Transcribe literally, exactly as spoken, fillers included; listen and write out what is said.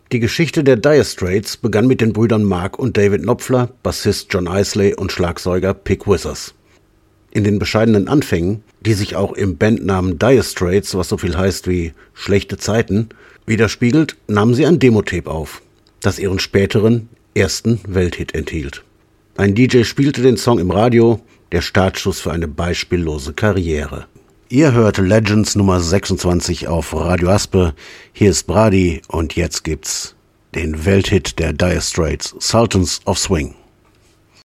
Die Geschichte der Dire Straits begann mit den Brüdern Mark und David Knopfler, Bassist John Isley und Schlagzeuger Pig Withers. In den bescheidenen Anfängen, die sich auch im Bandnamen Dire Straits, was so viel heißt wie schlechte Zeiten, widerspiegelt, nahmen sie ein Demo-Tape auf, das ihren späteren ersten Welthit enthielt. Ein D J spielte den Song im Radio, der Startschuss für eine beispiellose Karriere. Ihr hört Legends Nummer sechsundzwanzig auf Radio Aspe. Hier ist Brady und jetzt gibt's den Welthit der Dire Straits, Sultans of Swing.